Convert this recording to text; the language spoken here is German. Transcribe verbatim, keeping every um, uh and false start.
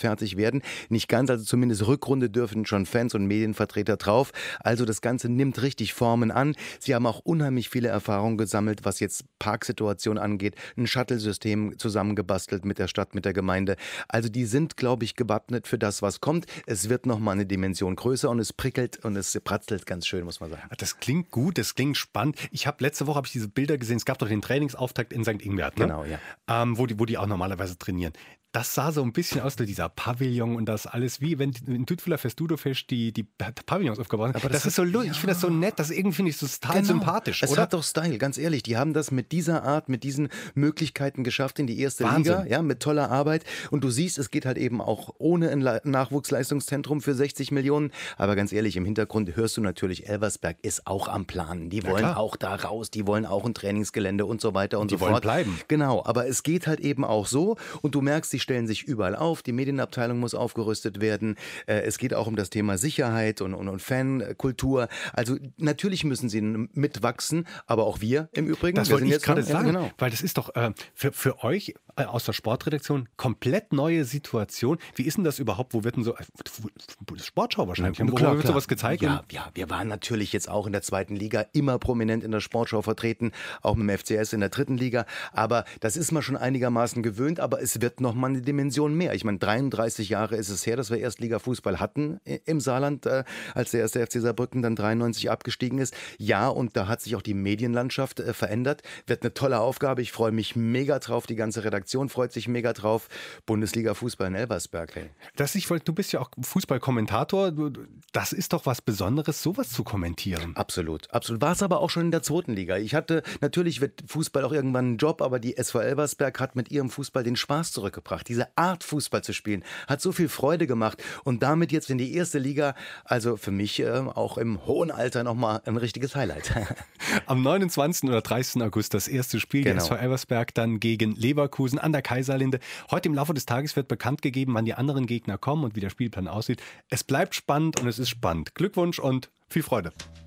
fertig werden. Nicht ganz, also zumindest Rückrunde dürfen schon Fans und Medienvertreter drauf. Also das Ganze nimmt richtig Formen an. Sie haben auch unheimlich viele Erfahrungen gesammelt, was jetzt Parksituation angeht. Ein Shuttle-System zusammengebastelt mit der Stadt, mit der Gemeinde. Also die sind, glaube ich, gewappnet für das, was kommt. Es wird nochmal eine Dimension größer und es prickelt und es pratzelt ganz schön, muss man sagen. Das klingt gut, das klingt spannend. Ich habe letzte Woche habe ich diese Bilder gesehen. Es gab doch den Trainingsauftakt in Sankt Ingbert, ne? Genau, ja. Ähm, wo die, wo die auch normalerweise trainieren. Das sah so ein bisschen aus, dieser Pavillon und das alles, wie wenn in Tütfeler Festudofest die, die Pavillons aufgebaut haben. Aber das, das ist so, hat- ich finde das so nett, das irgendwie finde ich so total Genau. sympathisch, Es oder? hat doch Style, ganz ehrlich. Die haben das mit dieser Art, mit diesen Möglichkeiten geschafft in die erste Wahnsinn. Liga, ja, mit toller Arbeit. Und du siehst, es geht halt eben auch ohne ein Le- Nachwuchsleistungszentrum für sechzig Millionen. Aber ganz ehrlich, im Hintergrund hörst du natürlich, Elversberg ist auch am Planen. Die wollen klar. auch da raus, die wollen auch ein Trainingsgelände und so weiter und Die so wollen fort. bleiben. Genau, aber es geht halt eben auch so. Und du merkst, sie stellen sich überall auf. Die Medienabteilung muss aufgerüstet werden. Äh, Es geht auch um das Thema Sicherheit und, und, und Fankultur. Also natürlich müssen sie mitwachsen, aber auch wir im Übrigen. Das Wir wollte sind ich jetzt gerade noch- sagen, Ja, genau. weil das ist doch äh, für, für euch äh, aus der Sportredaktion komplett neue Situation. Wie ist denn das überhaupt? Wo wird denn so, äh, Sportschau wahrscheinlich, Ja, wo klar, wird klar. sowas gezeigt? Ja, ja, wir waren natürlich jetzt auch in der zweiten Liga immer prominent in der Sportschau vertreten, auch mit dem F C S in der dritten Liga. Aber das ist man schon einigermaßen gewöhnt, aber es wird noch mal eine Dimension mehr. Ich meine, dreiunddreißig Jahre ist es her, dass wir Erstliga-Fußball hatten i- im Saarland, äh, als der erste F C Saarbrücken dann dreiundneunzig abgestiegen ist. Ja, und da hat sich auch die Medienlandschaft äh, verändert. Wird eine tolle Aufgabe. Ich freue mich mega drauf. Die ganze Redaktion freut sich mega drauf. Bundesliga-Fußball in Elversberg. Hey. Das ich wollte, du bist ja auch Fußballkommentator. Du- du- Das ist doch was Besonderes, sowas zu kommentieren. Absolut, absolut. War es aber auch schon in der zweiten Liga. Ich hatte, natürlich wird Fußball auch irgendwann ein Job, aber die S V Elversberg hat mit ihrem Fußball den Spaß zurückgebracht. Diese Art Fußball zu spielen, hat so viel Freude gemacht und damit jetzt in die erste Liga, also für mich äh, auch im hohen Alter nochmal ein richtiges Highlight. Am neunundzwanzigsten oder dreißigsten August das erste Spiel, der Genau. S V Elversberg dann gegen Leverkusen an der Kaiserlinde. Heute im Laufe des Tages wird bekannt gegeben, wann die anderen Gegner kommen und wie der Spielplan aussieht. Es bleibt spannend und es ist spannend. Glückwunsch und viel Freude.